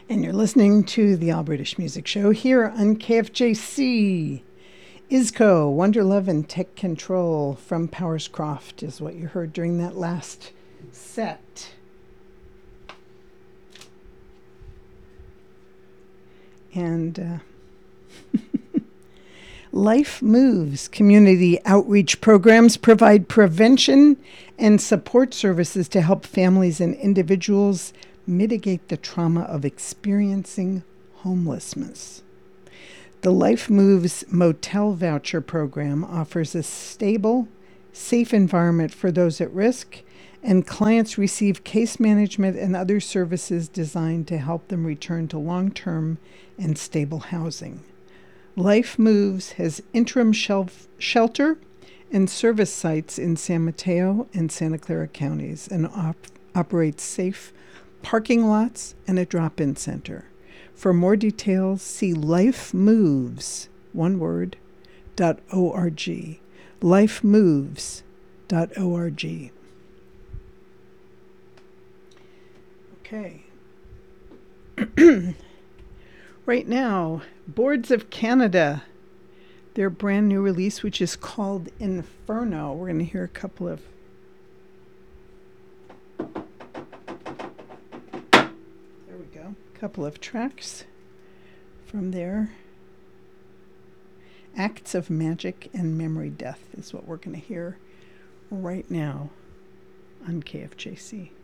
And you're listening to the All British Music Show here on KFJC. Isco, Wonder Love and Tech Control from Powerscroft is what you heard during that last set. And Life Moves community outreach programs provide prevention and support services to help families and individuals mitigate the trauma of experiencing homelessness. The Life Moves Motel Voucher Program offers a stable, safe environment for those at risk, and clients receive case management and other services designed to help them return to long-term and stable housing. Life Moves has interim shelter and service sites in San Mateo and Santa Clara counties and operates safe parking lots and a drop-in center. For more details, see lifemoves, one word, .org. Lifemoves.org. Okay. Right now, Boards of Canada, their brand new release, which is called Inferno. We're going to hear a couple of tracks from there. Acts of Magic and Memory Death is what we're going to hear right now on KFJC.